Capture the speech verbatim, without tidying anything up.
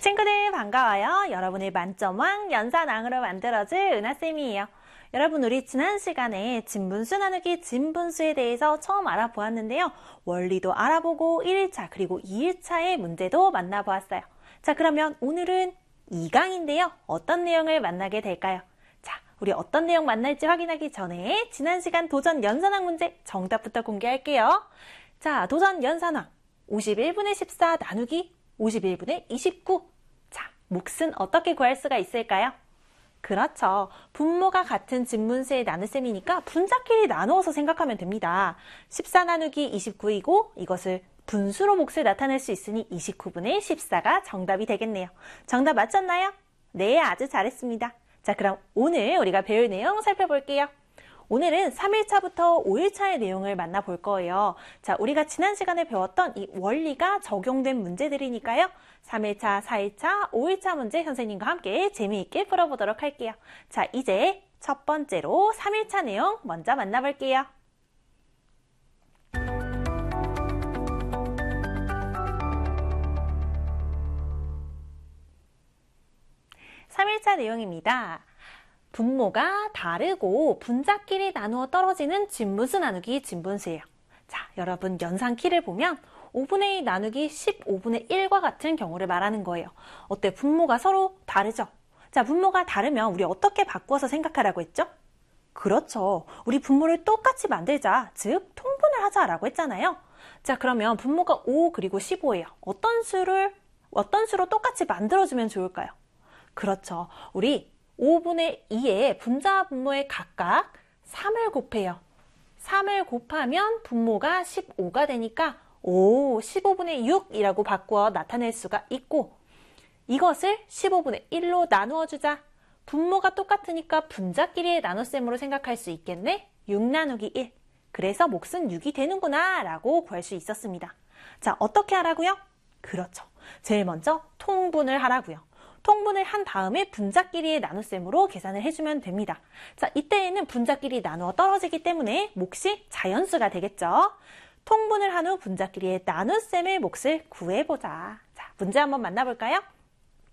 친구들 반가워요. 여러분의 만점왕 연산왕으로 만들어줄 은하쌤이에요. 여러분, 우리 지난 시간에 진분수 나누기 진분수에 대해서 처음 알아보았는데요. 원리도 알아보고 일 일차 그리고 이 일차의 문제도 만나보았어요. 자, 그러면 오늘은 이 강인데요. 어떤 내용을 만나게 될까요? 자, 우리 어떤 내용 만날지 확인하기 전에 지난 시간 도전 연산왕 문제 정답부터 공개할게요. 자, 도전 연산왕 오십일 분의 십사 나누기 오십일 분의 이십구. 자, 몫은 어떻게 구할 수가 있을까요? 그렇죠. 분모가 같은 진분수의 나눗셈이니까 분자끼리 나누어서 생각하면 됩니다. 십사 나누기 이십구이고 이것을 분수로 몫을 나타낼 수 있으니 이십구 분의 십사가 정답이 되겠네요. 정답 맞췄나요? 네, 아주 잘했습니다. 자, 그럼 오늘 우리가 배울 내용 살펴볼게요. 오늘은 삼 일차부터 오 일차의 내용을 만나볼 거예요. 자, 우리가 지난 시간에 배웠던 이 원리가 적용된 문제들이니까요. 삼 일차, 사 일차, 오 일차 문제 선생님과 함께 재미있게 풀어보도록 할게요. 자, 이제 첫 번째로 삼 일차 내용 먼저 만나볼게요. 삼 일차 내용입니다. 분모가 다르고 분자끼리 나누어 떨어지는 진분수 나누기 진분수예요. 자, 여러분 연산 키를 보면 오분의 일 나누기 십오분의 일과 같은 경우를 말하는 거예요. 어때? 분모가 서로 다르죠? 자, 분모가 다르면 우리 어떻게 바꾸어서 생각하라고 했죠? 그렇죠. 우리 분모를 똑같이 만들자, 즉 통분을 하자라고 했잖아요. 자, 그러면 분모가 오 그리고 십오예요. 어떤 수를 어떤 수로 똑같이 만들어주면 좋을까요? 그렇죠. 우리 오분의 이에 분자와 분모에 각각 삼을 곱해요. 삼을 곱하면 분모가 십오가 되니까 오, 십오분의 육이라고 바꾸어 나타낼 수가 있고, 이것을 십오분의 일로 나누어 주자. 분모가 똑같으니까 분자끼리의 나눗셈으로 생각할 수 있겠네? 육 나누기 일. 그래서 몫은 육이 되는구나 라고 구할 수 있었습니다. 자, 어떻게 하라고요? 그렇죠. 제일 먼저 통분을 하라고요. 통분을 한 다음에 분자끼리의 나눗셈으로 계산을 해주면 됩니다. 자, 이때에는 분자끼리 나누어 떨어지기 때문에 몫이 자연수가 되겠죠. 통분을 한 후 분자끼리의 나눗셈의 몫을 구해보자. 자, 문제 한번 만나볼까요?